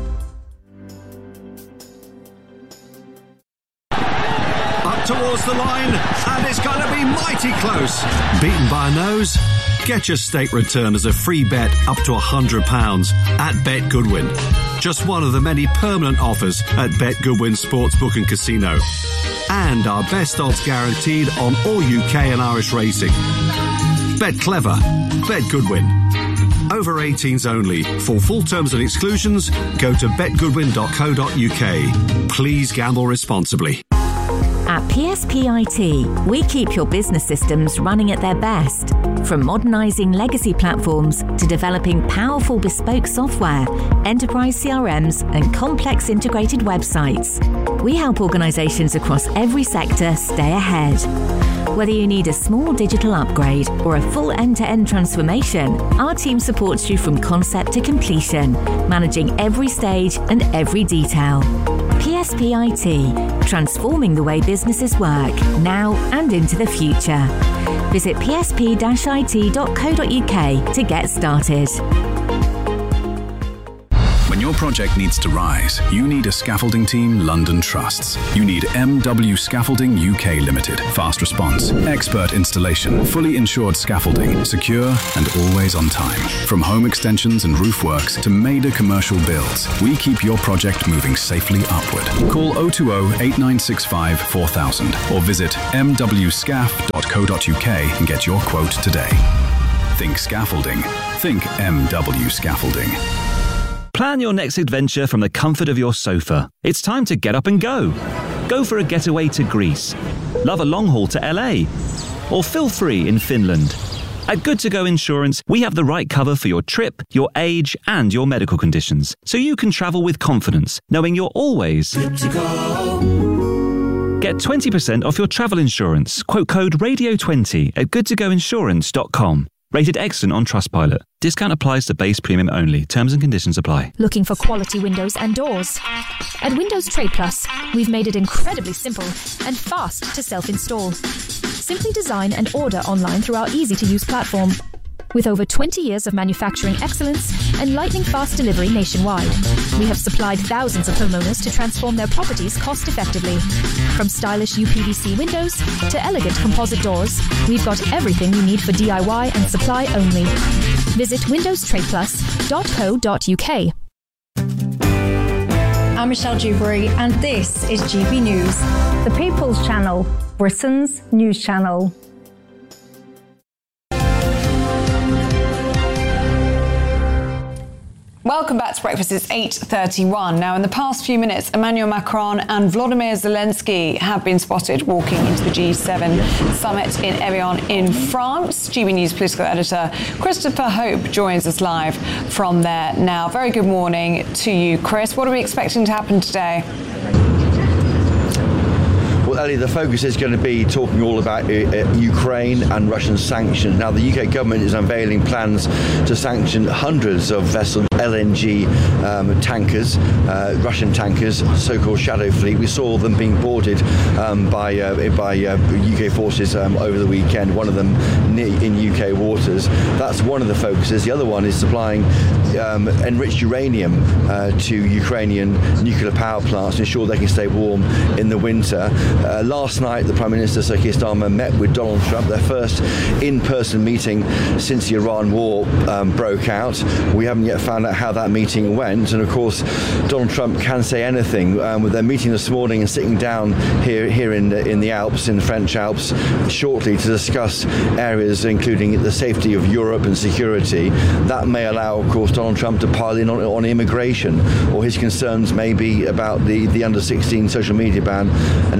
Up towards the line, and it's going to be mighty close. Beaten by a nose? Get your stake return as a free bet up to one hundred pounds at Bet Goodwin. Just one of the many permanent offers at Bet Goodwin Sportsbook and Casino. And our best odds guaranteed on all U K and Irish racing. Bet clever. Bet Goodwin. Over eighteens only. For full terms and exclusions, go to bet goodwin dot co dot uk. Please gamble responsibly. At P S P I T, we keep your business systems running at their best. From modernising legacy platforms to developing powerful bespoke software, enterprise C R Ms and complex integrated websites. We help organisations across every sector stay ahead. Whether you need a small digital upgrade or a full end-to-end transformation, our team supports you from concept to completion, managing every stage and every detail. P S P I T, transforming the way businesses work, now and into the future. Visit p s p dash i t dot co dot u k to get started. When your project needs to rise, you need a scaffolding team London trusts. You need M W Scaffolding U K Limited. Fast response, expert installation, fully insured scaffolding, secure and always on time. From home extensions and roof works to major commercial builds, we keep your project moving safely upward. Call oh two oh, eight nine six five, four thousand or visit m w scaff dot co dot u k and get your quote today. Think scaffolding. Think M W Scaffolding. Plan your next adventure from the comfort of your sofa. It's time to get up and go. Go for a getaway to Greece. Love a long haul to L A. Or feel free in Finland. At Good To Go Insurance, we have the right cover for your trip, your age, and your medical conditions, so you can travel with confidence, knowing you're always good to go. Get twenty percent off your travel insurance. Quote code radio twenty at good to go insurance dot com. Rated excellent on Trustpilot. Discount applies to base premium only. Terms and conditions apply. Looking for quality windows and doors? At Windows Trade Plus, we've made it incredibly simple and fast to self-install. Simply design and order online through our easy-to-use platform. With over twenty years of manufacturing excellence and lightning-fast delivery nationwide, we have supplied thousands of homeowners to transform their properties cost-effectively. From stylish U P V C windows to elegant composite doors, we've got everything you need for D I Y and supply only. Visit windows trade plus dot co dot u k. I'm Michelle Dewberry, and this is G B News, the People's Channel, Britain's news channel. Welcome back to Breakfast. It's eight thirty-one. Now, in the past few minutes, Emmanuel Macron and Volodymyr Zelensky have been spotted walking into the G seven summit in Evian in France. G B News political editor Christopher Hope joins us live from there now. Very good morning to you, Chris. What are we expecting to happen today? Well, Ellie, the focus is going to be talking all about uh, Ukraine and Russian sanctions. Now, the U K government is unveiling plans to sanction hundreds of vessels, L N G um, tankers, uh, Russian tankers, so-called shadow fleet. We saw them being boarded um, by uh, by uh, U K forces um, over the weekend, one of them in U K waters. That's one of the focuses. The other one is supplying um, enriched uranium uh, to Ukrainian nuclear power plants to ensure they can stay warm in the winter. Uh, last night, the Prime Minister, Sir Keir Starmer, met with Donald Trump, their first in-person meeting since the Iran war um, broke out. We haven't yet found out how that meeting went, and of course, Donald Trump can say anything. Um, with their meeting this morning and sitting down here here in the, in the Alps, in the French Alps, shortly to discuss areas including the safety of Europe and security, that may allow, of course, Donald Trump to pile in on, on immigration, or his concerns may be about the, the under sixteen social media ban announced by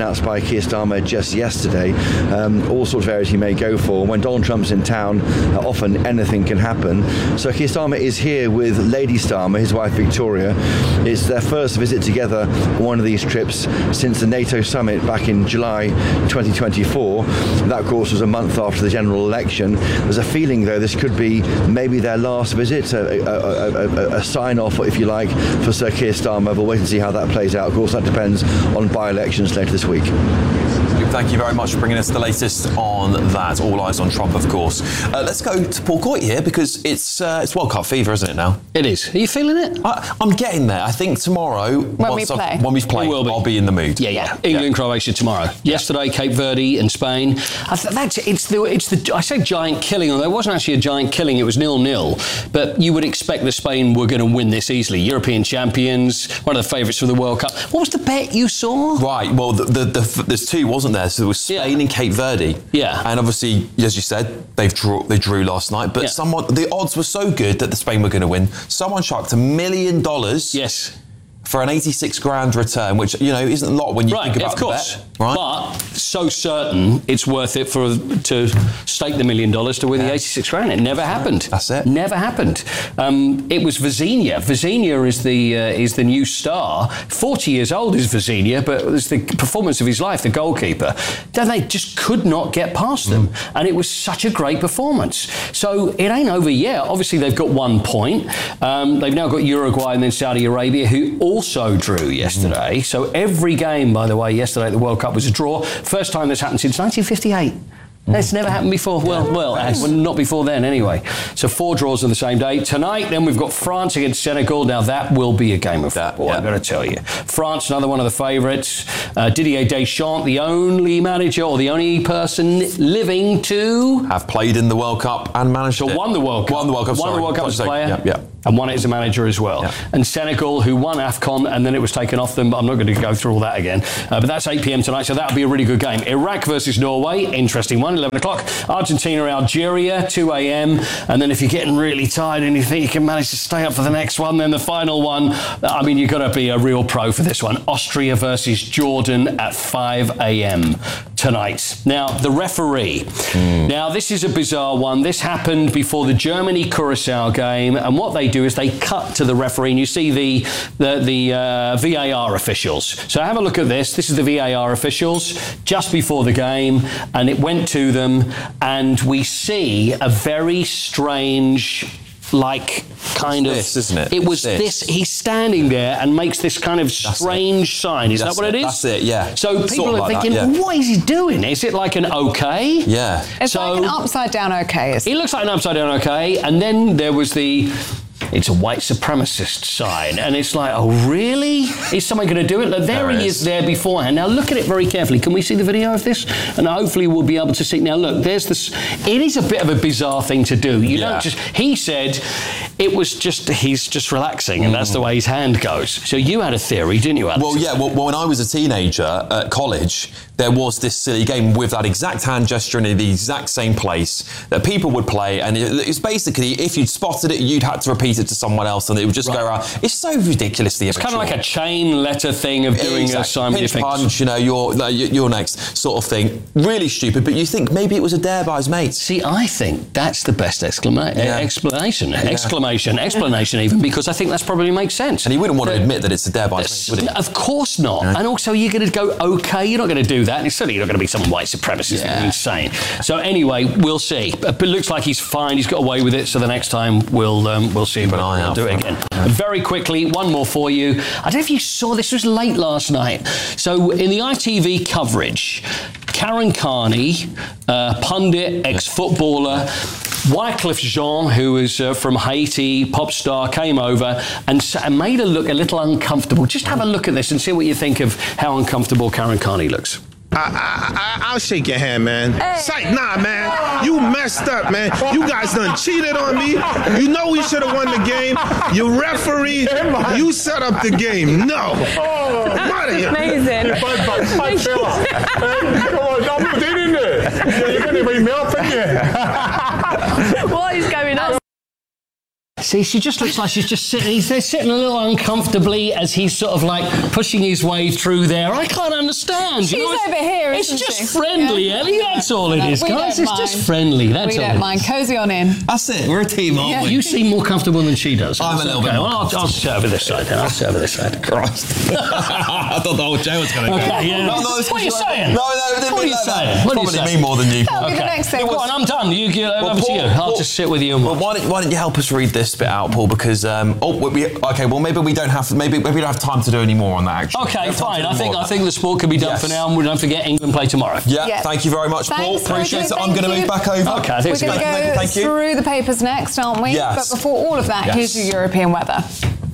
Keir Starmer just yesterday. Um, all sorts of areas he may go for. When Donald Trump's in town, uh, often anything can happen. So Keir Starmer is here with Lady Starmer, his wife Victoria. It's their first visit together on one of these trips since the NATO summit back in July twenty twenty-four. That, of course, was a month after the general election. There's a feeling, though, this could be maybe their last visit, a, a, a, a, a sign-off, if you like, for Sir Keir Starmer. We'll wait and see how that plays out. Of course, that depends on by-elections later this week. Thank you very much for bringing us the latest on that. All eyes on Trump, of course. Uh, let's go to Paul Coit here, because it's uh, it's World Cup fever, isn't it now? It is. Are you feeling it? I, I'm getting there. I think tomorrow, when we play, when we play, will be. I'll be in the mood. Yeah, yeah. England, yeah. Croatia tomorrow. Yeah. Yesterday, Cape Verde and Spain. I th- that's it's the it's the I say giant killing, although it wasn't actually a giant killing. It was nil-nil. But you would expect that Spain were going to win this easily. European champions, one of the favourites for the World Cup. What was the bet you saw? Right. Well, the, the, the, there's two, wasn't there? So there was Spain. Yeah. Cape Verde, yeah, and obviously, as you said, they've drew, they drew last night. But yeah. someone, the odds were so good that the Spain were going to win. Someone chucked a million dollars, yes, for an eighty-six grand return, which you know isn't a lot when you right, think about of course. the bet, right? But so certain it's worth it for to stake the million dollars to win yeah. the eighty-six grand. It never happened. That's it. Never happened. Um, it was Vizinha. Vizinha is the uh, is the new star. Forty years old is Vizinha, but it was the performance of his life, the goalkeeper. Then they just could not get past them, mm. and it was such a great performance. So it ain't over yet. Obviously, they've got one point. Um, they've now got Uruguay and then Saudi Arabia, who all also drew yesterday. Mm. So every game, by the way, yesterday at the World Cup was a draw. First time this happened since nineteen fifty-eight. It's never happened before. Well, well, well, not before then anyway. So four draws on the same day. Tonight, then, we've got France against Senegal. Now, that will be a game of football, yeah. I've got to tell you. France, another one of the favourites. Uh, Didier Deschamps, the only manager or the only person living to... have played in the World Cup and managed so it. won the World Cup. Won the World Cup, Won sorry. the World Cup as a player. Yeah, yeah. And won it as a manager as well. Yeah. And Senegal, who won AFCON, and then it was taken off them, but I'm not going to go through all that again. Uh, but that's eight p.m. tonight, so that'll be a really good game. Iraq versus Norway, interesting one, eleven o'clock. Argentina, Algeria, two a.m. And then if you're getting really tired and you think you can manage to stay up for the next one, then the final one, I mean, you've got to be a real pro for this one. Austria versus Jordan at five a.m. tonight. Now, the referee. Mm. Now, this is a bizarre one. This happened before the Germany-Curacao game, and what they do is they cut to the referee, and you see the the, the uh, V A R officials. So have a look at this. This is the V A R officials just before the game, and it went to them, and we see a very strange, like, kind it's of... this, isn't it? It was this. this. He's standing there and makes this kind of strange sign. Is That's that what it. it is? That's it, yeah. So people Sort of are like thinking, that, yeah. what is he doing? Is it like an okay? Yeah. It's so, like an upside-down okay. It looks like an upside-down okay. And then there was the... it's a white supremacist sign. And it's like, oh, really? Is someone going to do it? Look, there, there he is. is there beforehand. Now, look at it very carefully. Can we see the video of this? And hopefully we'll be able to see. Now, look, there's this. It is a bit of a bizarre thing to do. You yeah. don't just... He said it was just... He's just relaxing, and mm. that's the way his hand goes. So you had a theory, didn't you, Alex? Well, yeah. Well, when I was a teenager at college, there was this silly game with that exact hand gesture in the exact same place that people would play, and it, it's basically, if you'd spotted it, you'd had to repeat it to someone else, and it would just right. go around. It's so ridiculously It's immature. kind of like a chain letter thing of doing exactly. a sign Pinch punch, you know, you're, you're next sort of thing. Really stupid, but you think maybe it was a dare by his mates. See, I think that's the best exclama- yeah. explanation. Yeah. Exclamation, explanation even, because I think that's probably makes sense. And he wouldn't want to admit that it's a dare by his mates, would he? Of course not. Yeah. And also, you're going to go, okay, you're not going to do that. And it's certainly not going to be some white supremacist. Yeah. Insane. So anyway, we'll see. But it looks like he's fine. He's got away with it. So the next time we'll um, we'll see him. We'll do it again. Yeah. Very quickly, one more for you. I don't know if you saw this. Was late last night. So in the I T V coverage, Karen Carney, uh, pundit, ex-footballer, Wyclef Jean, who is uh, from Haiti, pop star, came over and, and made her look a little uncomfortable. Just have a look at this and see what you think of how uncomfortable Karen Carney looks. I, I, I, I'll shake your hand, man. Hey. Psych, nah, man. You messed up, man. You guys done cheated on me. You know we should have won the game. You referee. You set up the game. No. Oh, amazing. What is going on? See, she just looks like she's just sitting. He's there sitting a little uncomfortably as he's sort of like pushing his way through there. I can't understand. She's you know, over here, It's isn't just she? friendly, Yeah. Ellie. That's all it No, is, we guys. don't It's just mind. friendly. That's we all. don't it mind. is. Cozy on in. That's it. We're a team, aren't Yeah, we? you seem more comfortable than she does. I'm a little bit Okay, more well, I'll, I'll sit over this side then. I'll sit over this side. Christ. I thought the whole show was going to go. Okay, yeah. No, no, What are you saying? No, no, it didn't What are mean you like that. saying? What are you Probably saying? me more than you. That'll be the Okay. next thing. Go on, I'm done. You get Well, over to Paul- you. I'll Paul- just sit with you. And Well, why don't, why don't you help us read this bit out, Paul? Because um, oh, we, okay, well maybe we don't have maybe maybe we don't have time to do any more on that. Actually, We Okay, don't have time fine. to I do think more I of think that. the sport can be done Yes. for now, and we don't forget England play tomorrow. Yeah, Yeah. thank you very much, Paul. Thanks, Appreciate Roger, it. I'm thank going to you. move back over. Okay, I think We're it's going to good. go Thank you. through the papers next, aren't we? Yes. But before all of that, Yes. here's your European weather.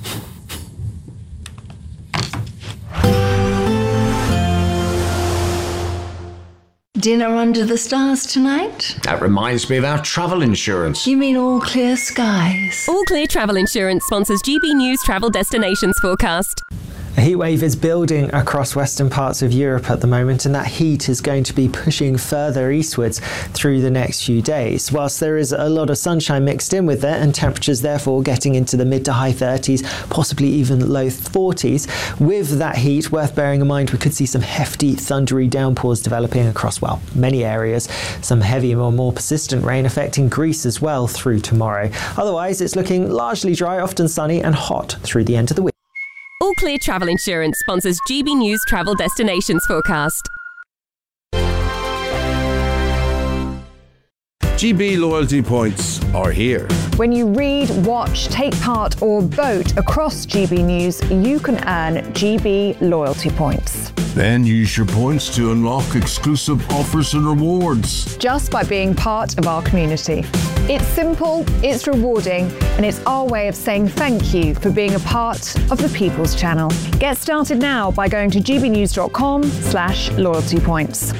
Dinner under the stars tonight? That reminds me of our travel insurance. You mean all clear skies? All Clear Travel Insurance sponsors G B News Travel Destinations Forecast. A heatwave is building across western parts of Europe at the moment, and that heat is going to be pushing further eastwards through the next few days. Whilst there is a lot of sunshine mixed in with it, and temperatures therefore getting into the mid to high thirties, possibly even low forties, with that heat, worth bearing in mind, we could see some hefty thundery downpours developing across, well, many areas. Some heavy or more persistent rain affecting Greece as well through tomorrow. Otherwise, it's looking largely dry, often sunny and hot through the end of the week. All Clear Travel Insurance sponsors G B News Travel Destinations Forecast. G B loyalty points are here. When you read, watch, take part or vote across G B News, you can earn G B loyalty points. Then use your points to unlock exclusive offers and rewards. Just by being part of our community. It's simple, it's rewarding, and it's our way of saying thank you for being a part of the People's Channel. Get started now by going to gbnews.com slash loyalty points.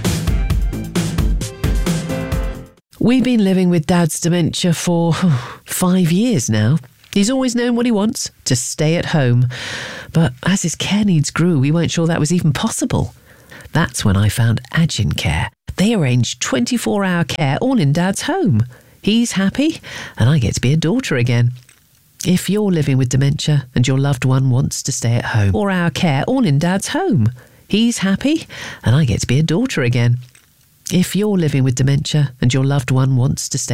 We've been living with Dad's dementia for five years now. He's always known what he wants, to stay at home. But as his care needs grew, we weren't sure that was even possible. That's when I found Agin Care. They arrange twenty-four hour care all in Dad's home. He's happy, and I get to be a daughter again. If you're living with dementia and your loved one wants to stay at home, or our care all in Dad's home, he's happy, and I get to be a daughter again. If you're living with dementia and your loved one wants to stay